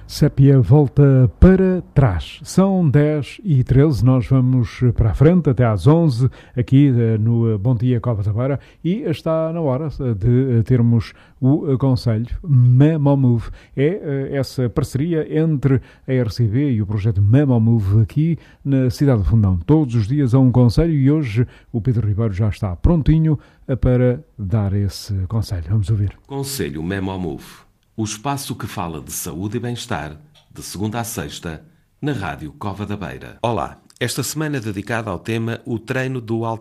Sépia volta para trás. São 10h13, nós vamos para a frente até às 11 aqui no Bom Dia Cova da Beira e está na hora de termos o Conselho Memomove. É essa parceria entre a RCB e o projeto Memomove aqui na cidade de Fundão. Todos os dias há um conselho e hoje o Pedro Ribeiro já está prontinho para dar esse conselho. Vamos ouvir. Conselho Memomove. O espaço que fala de saúde e bem-estar, de segunda a sexta, na Rádio Cova da Beira. Olá, esta semana é dedicada ao tema O Treino do